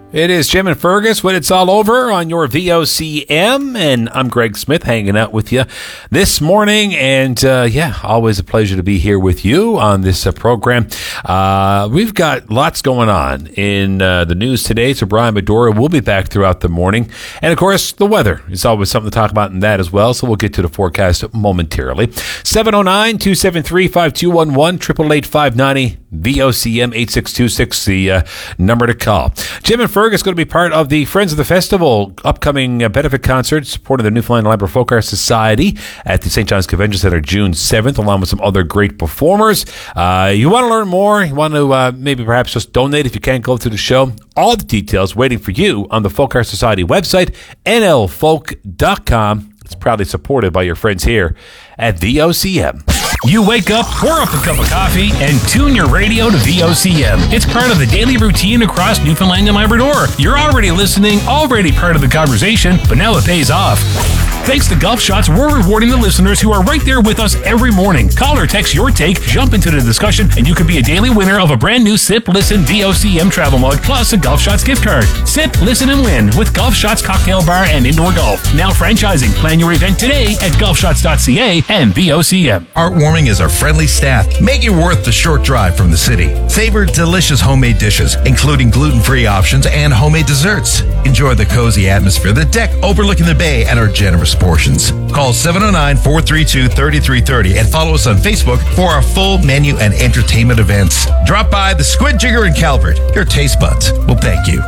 It is Jim and Fergus when it's all over on your VOCM, and I'm Greg Smith hanging out with you this morning, and always a pleasure to be here with you on this program. We've got lots going on in the news today, so Brian Medora will be back throughout the morning, and of course the weather is always something to talk about in that as well, so we'll get to the forecast momentarily. 709-273-5211, 888-590 VOCM 8626, the number to call. Jim and Fergus going to be part of the Friends of the Festival upcoming benefit concert supporting the Newfoundland and Labrador Folk Art Society at the St. John's Convention Center June 7th, along with some other great performers. You want to learn more, you want to maybe perhaps just donate if you can't go to the show, all the details waiting for you on the Folk Art Society website, nlfolk.com. It's proudly supported by your friends here at VOCM. You wake up, pour up a cup of coffee, and tune your radio to VOCM. It's part of the daily routine across Newfoundland and Labrador. You're already listening, already part of the conversation, but now it pays off. Thanks to Gulf Shots, we're rewarding the listeners who are right there with us every morning. Call or text your take, jump into the discussion, and you could be a daily winner of a brand new Sip, Listen, VOCM travel mug, plus a Gulf Shots gift card. Sip, listen, and win with Gulf Shots Cocktail Bar and Indoor Golf. Now franchising. Plan your event today at gulfshots.ca and VOCM. Heartwarming is our friendly staff, make it worth the short drive from the city. Savor delicious homemade dishes, including gluten-free options and homemade desserts. Enjoy the cozy atmosphere, the deck overlooking the bay, and our generous portions. Call 709-432-3330 and follow us on Facebook for our full menu and entertainment events. Drop by the Squid Jigger in Calvert. Your taste buds will thank you.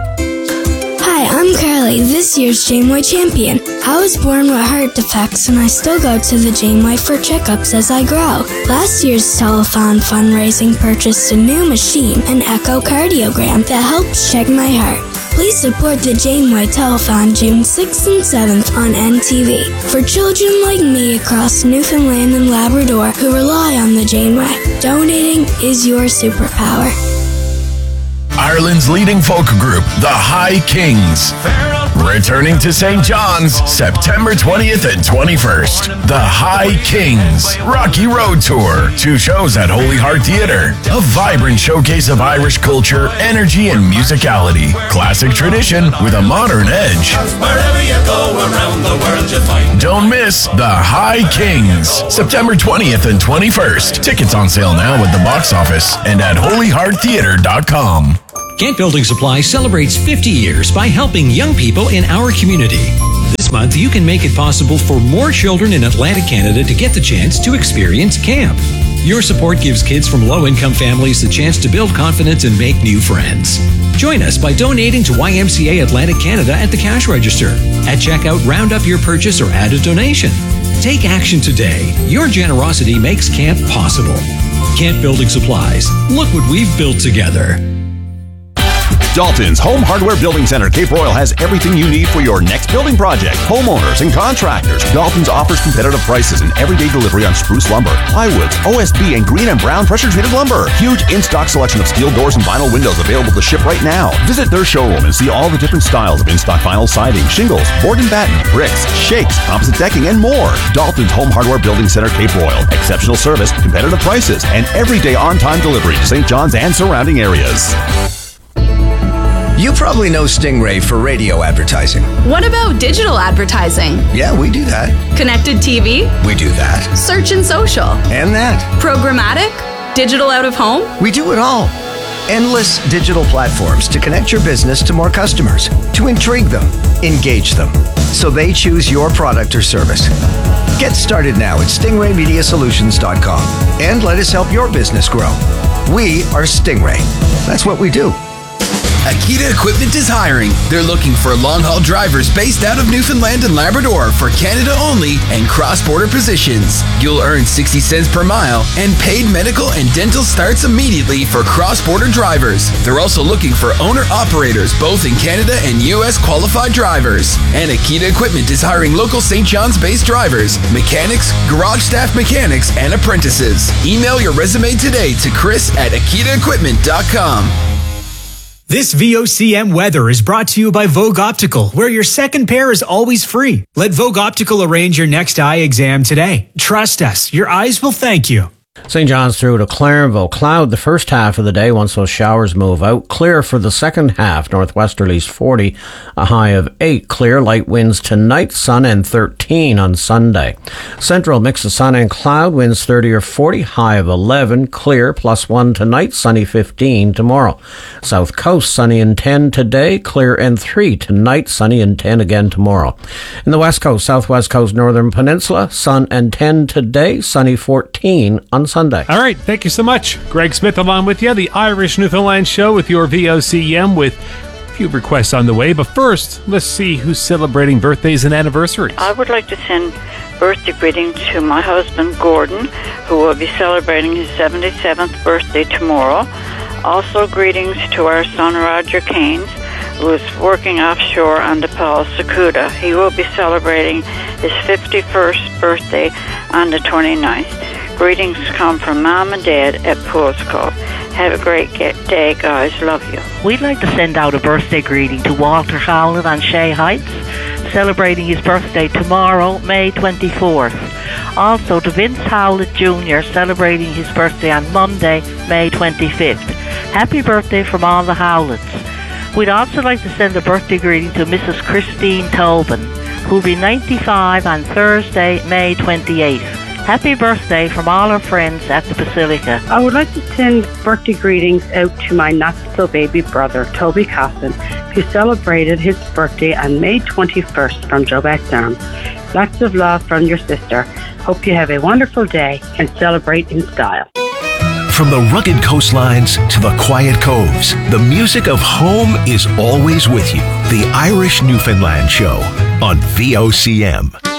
Hi, I'm Carly, this year's Janeway champion. I was born with heart defects and I still go to the Janeway for checkups as I grow. Last year's telethon fundraising purchased a new machine, an echocardiogram, that helps check my heart. Please support the Janeway Telethon June 6th and 7th on NTV for children like me across Newfoundland and Labrador who rely on the Janeway. Donating is your superpower. Ireland's leading folk group, the High Kings. Returning to St. John's, September 20th and 21st. The High Kings Rocky Road Tour. 2 shows at Holy Heart Theatre. A vibrant showcase of Irish culture, energy, and musicality. Classic tradition with a modern edge. Wherever you go around the world, you find. Don't miss The High Kings, September 20th and 21st. Tickets on sale now at the box office and at holyhearttheatre.com. Kent Building Supply celebrates 50 years by helping young people in our community. This month, you can make it possible for more children in Atlantic Canada to get the chance to experience camp. Your support gives kids from low-income families the chance to build confidence and make new friends. Join us by donating to YMCA Atlantic Canada at the cash register. At checkout, round up your purchase or add a donation. Take action today. Your generosity makes camp possible. Kent Building Supplies. Look what we've built together. Dalton's Home Hardware Building Center, Cape Royal, has everything you need for your next building project. Homeowners and contractors. Dalton's offers competitive prices and everyday delivery on spruce lumber, plywoods, OSB, and green and brown pressure-treated lumber. Huge in-stock selection of steel doors and vinyl windows available to ship right now. Visit their showroom and see all the different styles of in-stock vinyl siding, shingles, board and batten, bricks, shakes, composite decking, and more. Dalton's Home Hardware Building Center, Cape Royal. Exceptional service, competitive prices, and everyday on-time delivery to St. John's and surrounding areas. You probably know Stingray for radio advertising. What about digital advertising? Yeah, we do that. Connected TV? We do that. Search and social? And that. Programmatic? Digital out of home? We do it all. Endless digital platforms to connect your business to more customers, to intrigue them, engage them, so they choose your product or service. Get started now at stingraymediasolutions.com and let us help your business grow. We are Stingray. That's what we do. Akita Equipment is hiring. They're looking for long-haul drivers based out of Newfoundland and Labrador for Canada only and cross-border positions. You'll earn 60 cents per mile, and paid medical and dental starts immediately for cross-border drivers. They're also looking for owner-operators both in Canada and U.S. qualified drivers. And Akita Equipment is hiring local St. John's-based drivers, mechanics, garage staff mechanics, and apprentices. Email your resume today to chris@akitaequipment.com. This VOCM weather is brought to you by Vogue Optical, where your second pair is always free. Let Vogue Optical arrange your next eye exam today. Trust us, your eyes will thank you. St. John's through to Clarenville. Cloud the first half of the day once those showers move out. Clear for the second half. Northwesterlies 40, a high of 8. Clear, light winds tonight. Sun and 13 on Sunday. Central mix of sun and cloud. Winds 30 or 40, high of 11. Clear, +1 tonight. Sunny 15 tomorrow. South Coast, sunny and 10 today. Clear and 3 tonight. Sunny and 10 again tomorrow. In the West Coast, Southwest Coast, Northern Peninsula, sun and 10 today. Sunny 14 on Sunday. All right, thank you so much. Greg Smith along with you, the Irish Newfoundland Show with your VOCM with a few requests on the way. But first, let's see who's celebrating birthdays and anniversaries. I would like to send birthday greetings to my husband, Gordon, who will be celebrating his 77th birthday tomorrow. Also greetings to our son, Roger Keynes, who is working offshore on the Paul Sakuda. He will be celebrating his 51st birthday on the 29th. Greetings come from Mom and Dad at Pools Cove. Have a great day, guys. Love you. We'd like to send out a birthday greeting to Walter Howlett on Shea Heights, celebrating his birthday tomorrow, May 24th. Also to Vince Howlett Jr., celebrating his birthday on Monday, May 25th. Happy birthday from all the Howletts. We'd also like to send a birthday greeting to Mrs. Christine Tobin, who'll be 95 on Thursday, May 28th. Happy birthday from all our friends at the Basilica. I would like to send birthday greetings out to my not-so-baby brother, Toby Cosson, who celebrated his birthday on May 21st from Jobeck's Arms. Lots of love from your sister. Hope you have a wonderful day and celebrate in style. From the rugged coastlines to the quiet coves, the music of home is always with you. The Irish Newfoundland Show on VOCM.